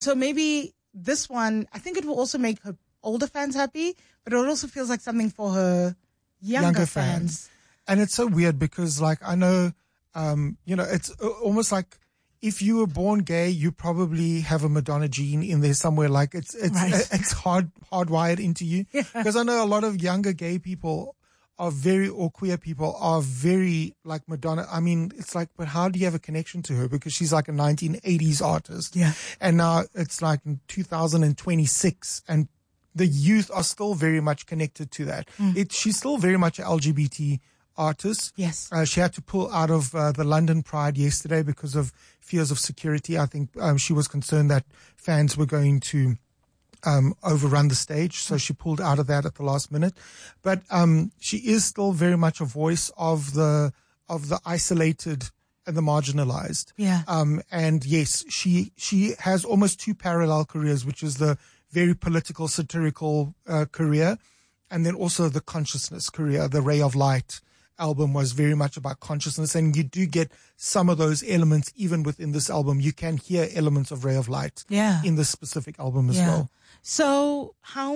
So maybe this one, I think it will also make her older fans happy, but it also feels like something for her younger fans. And it's so weird because, like, I know, it's almost like if you were born gay, you probably have a Madonna gene in there somewhere. Like it's hardwired into you. Because I know a lot of younger gay people or queer people are very like Madonna. I mean, it's like, but how do you have a connection to her? Because she's like a 1980s artist. Yeah. And now it's like in 2026 and the youth are still very much connected to that. She's still very much an LGBT artist. Yes. She had to pull out of the London Pride yesterday because of fears of security. I think she was concerned that fans were going to overrun the stage, so she pulled out of that at the last minute. But she is still very much a voice of the isolated and the marginalized. Yeah. And yes, she has almost two parallel careers, which is the very political, satirical career, and then also the consciousness career. The Ray of Light album was very much about consciousness, and you do get some of those elements even within this album. You can hear elements of Ray of Light in this specific album as well. So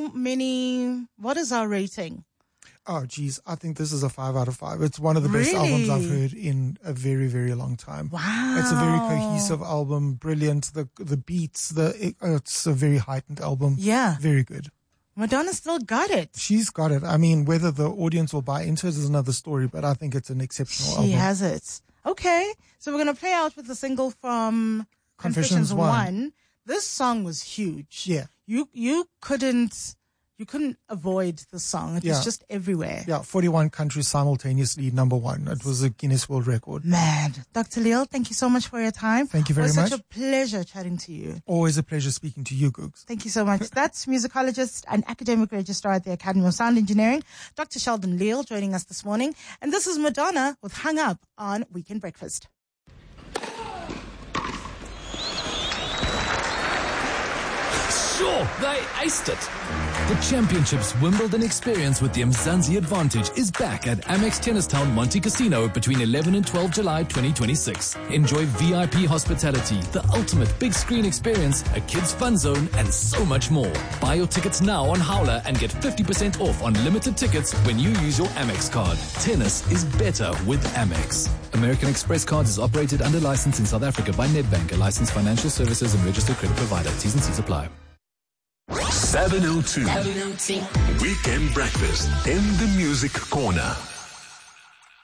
what is our rating? Oh, geez. I think this is a 5 out of 5. It's one of the best albums I've heard in a very, very long time. Wow. It's a very cohesive album. Brilliant. The beats, it's a very heightened album. Yeah. Very good. Madonna still got it. She's got it. I mean, whether the audience will buy into it is another story, but I think it's an exceptional album. She has it. Okay. So we're going to play out with the single from Confessions 1. This song was huge. Yeah. You couldn't avoid the song. It was just everywhere. Yeah, 41 countries simultaneously #1. It was a Guinness World Record. Man. Dr. Leal, thank you so much for your time. Thank you very much. It was such a pleasure chatting to you. Always a pleasure speaking to you, Googs. Thank you so much. That's musicologist and academic registrar at the Academy of Sound Engineering, Dr. Sheldon Leal, joining us this morning. And this is Madonna with Hung Up on Weekend Breakfast. Sure, they aced it. The Championships Wimbledon experience with the Mzansi Advantage is back at Amex Tennistown Monte Casino between 11 and 12 July 2026. Enjoy VIP hospitality, the ultimate big screen experience, a kids fun zone, and so much more. Buy your tickets now on Howler and get 50% off on limited tickets when you use your Amex card. Tennis is better with Amex. American Express Cards is operated under license in South Africa by Nedbank, a licensed financial services and registered credit provider. T's and C's apply. 702. Weekend Breakfast in the Music Corner.